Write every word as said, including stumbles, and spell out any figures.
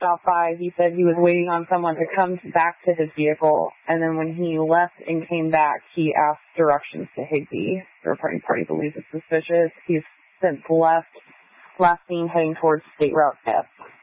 stopped by. He said he was waiting on someone to come back to his vehicle, and then when he left and came back, he asked directions to Higbee. The reporting party believes it's suspicious. He's since left, last seen heading towards State Route F.